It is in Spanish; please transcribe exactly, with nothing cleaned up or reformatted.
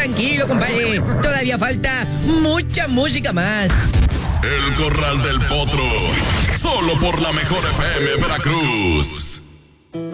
tranquilo, compadre. Todavía falta mucha música más. El Corral del Potro. Solo por la Mejor F M Veracruz.